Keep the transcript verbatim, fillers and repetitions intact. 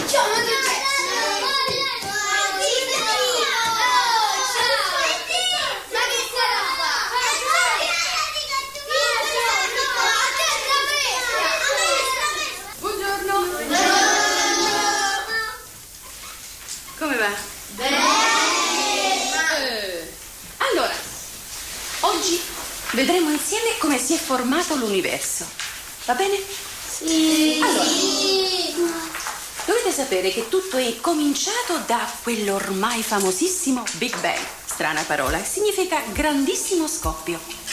Come va? Bene! Eh. Allora, oggi vedremo insieme come si è formato l'universo. Va bene? Sì! Allora, dovete sapere che tutto è cominciato da quell'ormai famosissimo Big Bang. Strana parola, significa grandissimo scoppio.